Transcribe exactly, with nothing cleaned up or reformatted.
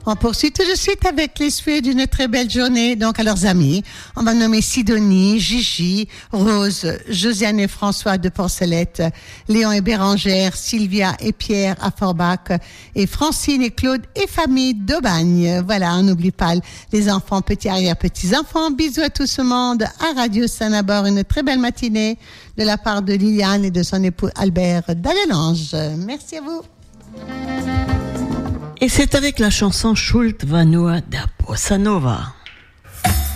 On poursuit tout de suite avec les souhaits d'une très belle journée. Donc, à leurs amis, on va nommer Sidonie, Gigi, Rose, Josiane et François de Porcelette, Léon et Bérangère, Sylvia et Pierre à Forbach, et Francine et Claude et famille d'Aubagne. Voilà, on n'oublie pas les enfants, petits arrière-petits-enfants. Bisous à tout ce monde à Radio Saint-Nabord. Une très belle matinée de la part de Liliane et de son époux Albert Dadelange. Merci à vous. Et c'est avec la chanson Schult Vanua da Bossa Nova.